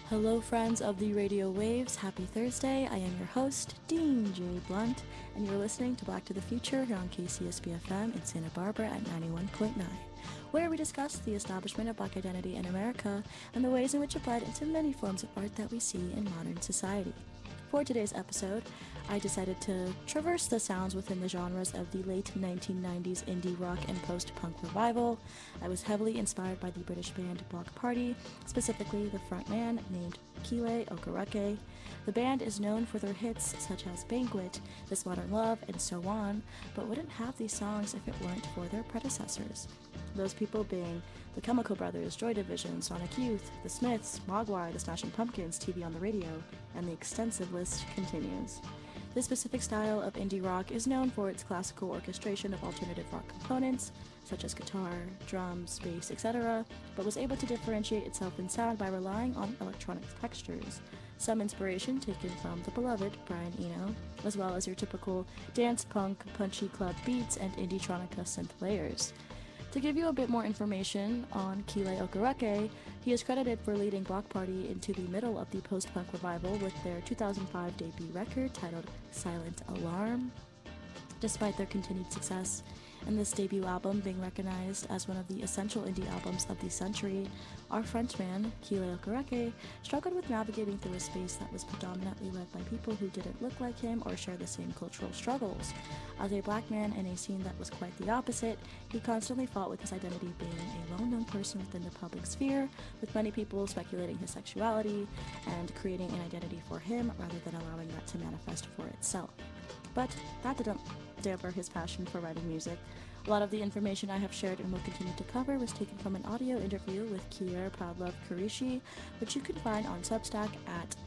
Hello, friends of the radio waves. Happy Thursday. I am your host, Dean J. Blunt, and you're listening to Black to the Future here on KCSB FM in Santa Barbara at 91.9, where we discuss the establishment of Black identity in America and the ways in which it bled into many forms of art that we see in modern society. For today's episode, I decided to traverse the sounds within the genres of the late 1990s indie rock and post-punk revival. I was heavily inspired by the British band Bloc Party, specifically the frontman named Kile Okereke. The band is known for their hits such as Banquet, This Modern Love, and so on, but wouldn't have these songs if it weren't for their predecessors. Those people being the Chemical Brothers, Joy Division, Sonic Youth, The Smiths, Mogwai, The Smashing Pumpkins, TV on the Radio, and the extensive list continues. This specific style of indie rock is known for its classical orchestration of alternative rock components, such as guitar, drums, bass, etc., but was able to differentiate itself in sound by relying on electronic textures. Some inspiration taken from the beloved Brian Eno, as well as your typical dance, punk, punchy club beats, and indie-tronica synth layers. To give you a bit more information on Kile Okereke, he is credited for leading Bloc Party into the middle of the post-punk revival with their 2005 debut record titled Silent Alarm. Despite their continued success, and this debut album being recognized as one of the essential indie albums of the century, our frontman, Kile Okereke, struggled with navigating through a space that was predominantly led by people who didn't look like him or share the same cultural struggles. As a black man in a scene that was quite the opposite, he constantly fought with his identity being a well-known person within the public sphere, with many people speculating his sexuality and creating an identity for him rather than allowing that to manifest for itself. But that didn't damper his passion for writing music. A lot of the information I have shared and will continue to cover was taken from an audio interview with Kier Proudlove Kurishi, which you can find on Substack at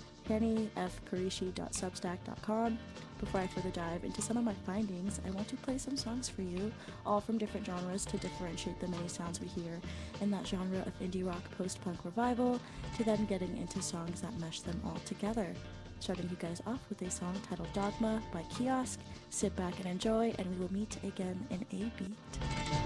hannyfkurishi.substack.com. Before I further dive into some of my findings, I want to play some songs for you, all from different genres to differentiate the many sounds we hear in that genre of indie rock post-punk revival, to then getting into songs that mesh them all together. Starting you guys off with a song titled Dogma by Kiosk. Sit back and enjoy, and we will meet again in a beat.